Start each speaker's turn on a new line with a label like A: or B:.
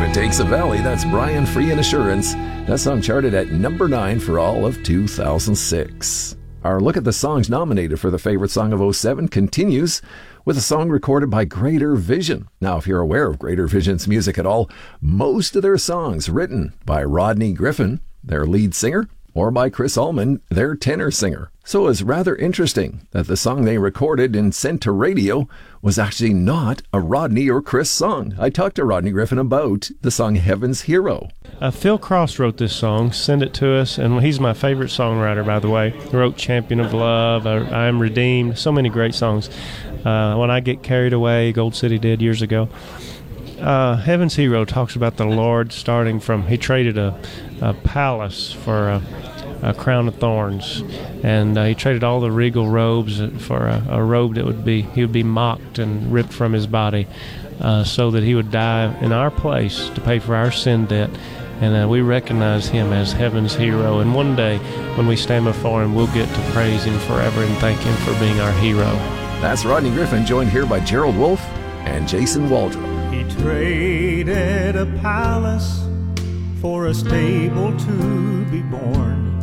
A: It Takes a Valley. That's Brian Free and Assurance. That song charted at number 9 for all of 2006. Our look at the songs nominated for the favorite song of '07 continues with a song recorded by Greater Vision. Now, if you're aware of Greater Vision's music at all, most of their songs written by Rodney Griffin, their lead singer, or by Chris Allman, their tenor singer. So it's rather interesting that the song they recorded and sent to radio was actually not a Rodney or Chris song. I talked to Rodney Griffin about the song Heaven's Hero.
B: Phil Cross wrote this song, sent it to us, and he's my favorite songwriter, by the way. He wrote Champion of Love, I Am Redeemed, so many great songs. When I Get Carried Away, Gold City did years ago. Heaven's Hero talks about the Lord starting from, he traded a palace for a crown of thorns, and he traded all the regal robes for a robe that he would be mocked and ripped from his body, so that he would die in our place to pay for our sin debt. And we recognize him as heaven's hero, and one day when we stand before him, we'll get to praise him forever and thank him for being our hero.
A: That's Rodney Griffin, joined here by Gerald Wolfe and Jason Waldrop.
C: He traded a palace for a stable to be born.